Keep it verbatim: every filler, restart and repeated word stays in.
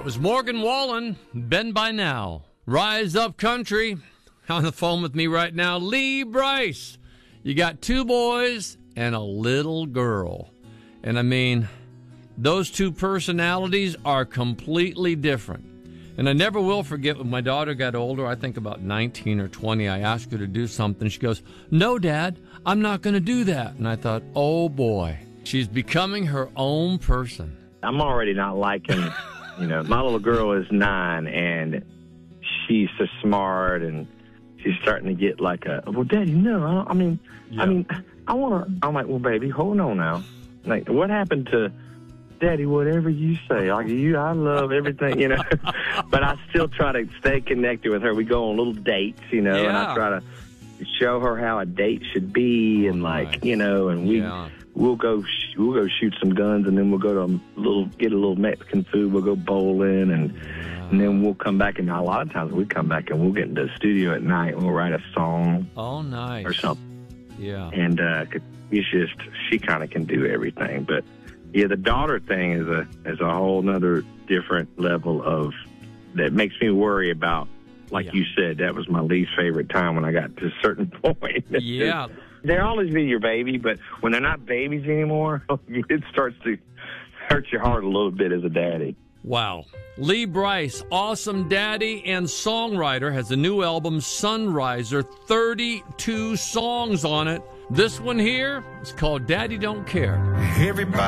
was Morgan Wallen, Bend By Now. Rise Up Country. On the phone with me right now, Lee Brice. You got two boys and a little girl. And I mean, those two personalities are completely different. And I never will forget when my daughter got older, I think about nineteen or twenty, I asked her to do something. She goes, "No, Dad, I'm not going to do that." And I thought, oh boy, she's becoming her own person. I'm already not liking, you know, my little girl is nine and she's so smart and she's starting to get like a, well, Daddy, no, I mean, yeah. I mean, I want to, I'm like, well, baby, hold on now. Like, what happened to Daddy, whatever you say, like you, I love everything, you know, but I still try to stay connected with her. We go on little dates, you know, yeah. and I try to show her how a date should be. And like, nice. you know, and we, yeah. we'll go, sh- we'll go shoot some guns and then we'll go to a little, get a little Mexican food. We'll go bowling and, yeah. and then we'll come back. And a lot of times we come back and we'll get into the studio at night and we'll write a song. Oh, nice. Or something. Yeah. And, uh, it's just, she kind of can do everything, but yeah, the daughter thing is a is a whole nother different level of that makes me worry about. Like yeah. you said, that was my least favorite time when I got to a certain point. Yeah, they'll always be your baby, but when they're not babies anymore, it starts to hurt your heart a little bit as a daddy. Wow. Lee Brice, awesome daddy and songwriter, has a new album, Sunriser, thirty-two songs on it. This one here is called Daddy Don't Care. Everybody